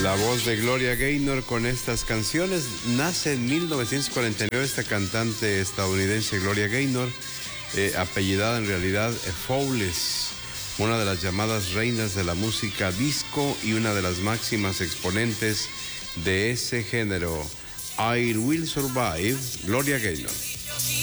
La voz de Gloria Gaynor con estas canciones. Nace en 1949 esta cantante estadounidense Gloria Gaynor, apellidada en realidad Fowles, una de las llamadas reinas de la música disco y una de las máximas exponentes de ese género. I Will Survive, Gloria Gaynor.